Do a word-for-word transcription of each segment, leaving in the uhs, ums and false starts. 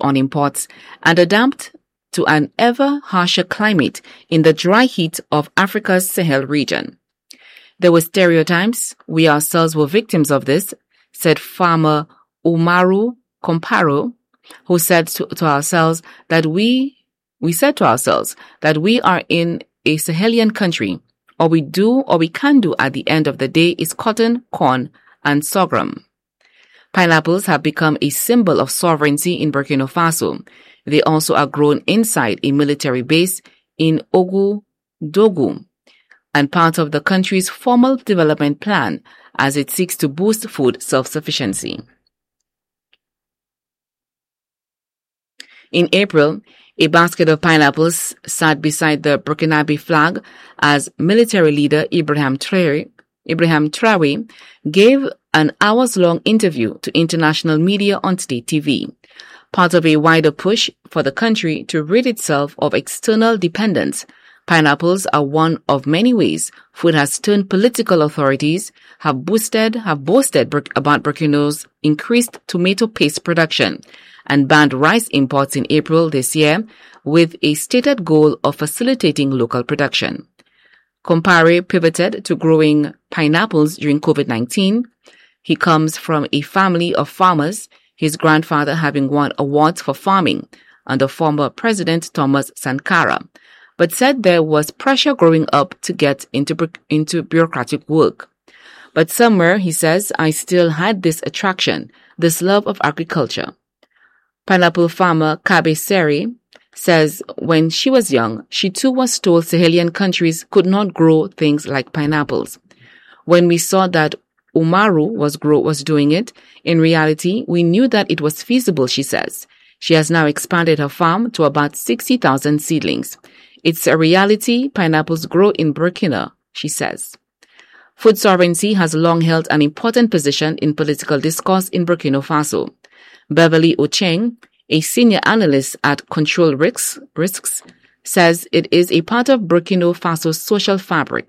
on imports and adapt to an ever harsher climate in the dry heat of Africa's Sahel region. There were stereotypes. We ourselves were victims of this, said farmer Umaru Komparo, who said to, to ourselves that we, we said to ourselves that we are in a Sahelian country. All we do or we can do at the end of the day is cotton, corn, and sorghum. Pineapples have become a symbol of sovereignty in Burkina Faso. They also are grown inside a military base in Ouagadougou and part of the country's formal development plan as it seeks to boost food self-sufficiency. In April, a basket of pineapples sat beside the Burkinabe flag as military leader Ibrahim Traoré, Ibrahim Traoré gave an hours-long interview to international media on state T V, part of a wider push for the country to rid itself of external dependence. Pineapples are one of many ways food has turned political authorities have boosted, have boasted about Burkina's increased tomato paste production and banned rice imports in April this year with a stated goal of facilitating local production. Kompare pivoted to growing pineapples during COVID nineteen. He comes from a family of farmers, his grandfather having won awards for farming under former President Thomas Sankara, but said there was pressure growing up to get into, into bureaucratic work. But somewhere, he says, I still had this attraction, this love of agriculture. Pineapple farmer Kabe Seri says when she was young, she too was told Sahelian countries could not grow things like pineapples. When we saw that Umaru was grow was doing it, in reality, we knew that it was feasible, she says. She has now expanded her farm to about sixty thousand seedlings. It's a reality. Pineapples grow in Burkina, she says. Food sovereignty has long held an important position in political discourse in Burkina Faso. Beverly Ocheng, a senior analyst at Control Risks, Risks, says it is a part of Burkina Faso's social fabric.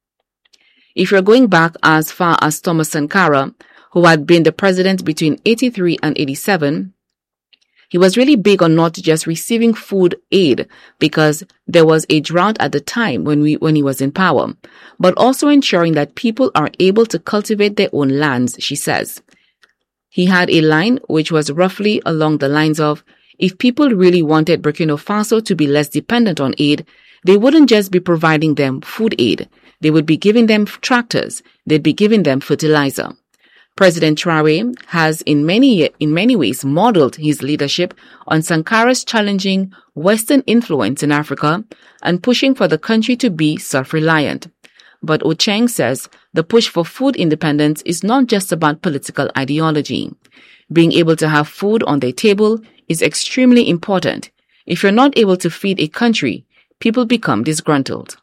If you're going back as far as Thomas Sankara, who had been the president between eighty-three and eighty-seven, he was really big on not just receiving food aid because there was a drought at the time when we when he was in power, but also ensuring that people are able to cultivate their own lands, she says. He had a line which was roughly along the lines of, if people really wanted Burkina Faso to be less dependent on aid, they wouldn't just be providing them food aid. They would be giving them tractors. They'd be giving them fertilizer. President Traoré has in many, in many ways modeled his leadership on Sankara's challenging Western influence in Africa and pushing for the country to be self-reliant. But Ocheng says the push for food independence is not just about political ideology. Being able to have food on their table is extremely important. If you're not able to feed a country, people become disgruntled.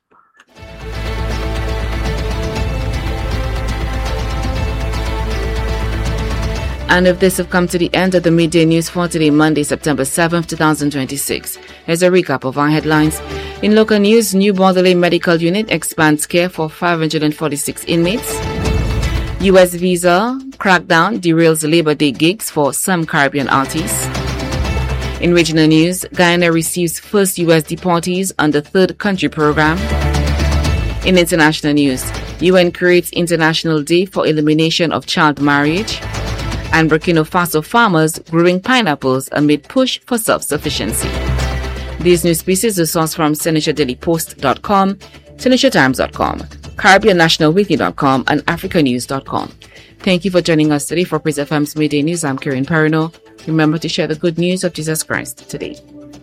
And if this have come to the end of the midday news for today, Monday, September seventh, twenty twenty-six. Here's a recap of our headlines. In local news, New Bordelais Medical Unit expands care for five hundred forty-six inmates. U S visa crackdown derails Labor Day gigs for some Caribbean artists. In regional news, Guyana receives first U S deportees under third country program. In international news, U N creates International Day for Elimination of Child Marriage. And Burkina Faso farmers growing pineapples amid push for self-sufficiency. These news pieces are sourced from Seneca Daily Post dot com, Seneca Times dot com, Caribbean National Weekly dot com, and Africa News dot com. Thank you for joining us today for Praise F M's Midday News. I'm Karen Perino. Remember to share the good news of Jesus Christ today.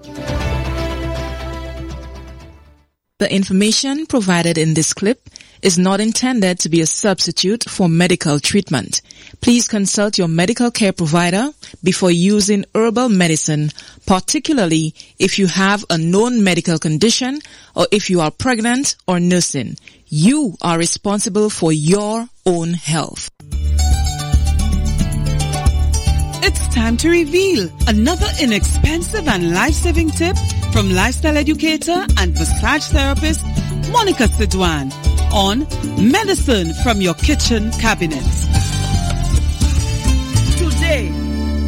The information provided in this clip is not intended to be a substitute for medical treatment. Please consult your medical care provider before using herbal medicine, particularly if you have a known medical condition or if you are pregnant or nursing. You are responsible for your own health. It's time to reveal another inexpensive and life-saving tip from lifestyle educator and massage therapist Monica Sidwan on Medicine from Your Kitchen Cabinet. Today,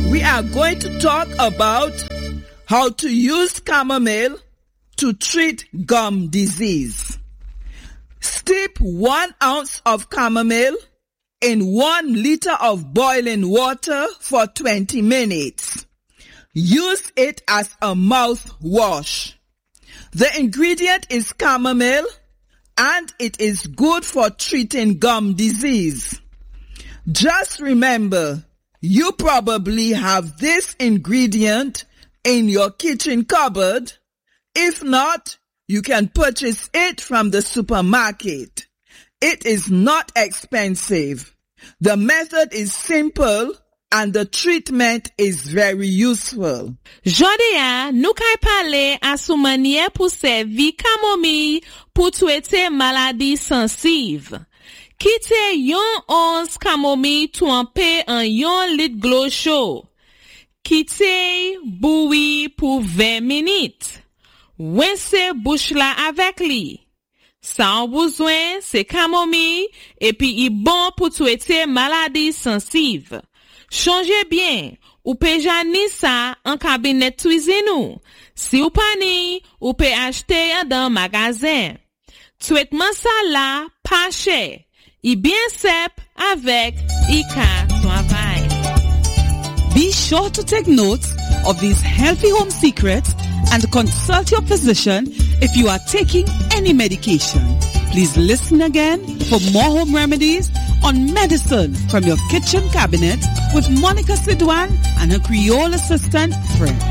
we are going to talk about how to use chamomile to treat gum disease. Steep one ounce of chamomile in one liter of boiling water for twenty minutes. Use it as a mouthwash. The ingredient is chamomile, and it is good for treating gum disease. Just remember, you probably have this ingredient in your kitchen cupboard. If not, you can purchase it from the supermarket. It is not expensive. The method is simple and the treatment is very useful. Jodia, nou kay pale a sou manye pou servi chamomile pou traiter maladie sensive. Kite yon onze chamomile trempé en yon lit glo chaud. Kite bouilli pour vingt minutes. Wense bouche la avec li. Sa an besoin, c'est chamomile et puis il bon pour traiter maladie sensive. Changez bien, ou peut jani ça en cabinet cuisine ou. Si ou pas ni, ou peut acheter dans magasin. Traitement ça là, pas cher. I bien sep avec Ika travail. Be sure to take notes of these healthy home secrets and consult your physician if you are taking any medication. Please listen again for more home remedies on Medicine from your Kitchen Cabinet with Monica Sidwan and her Creole assistant, Fred.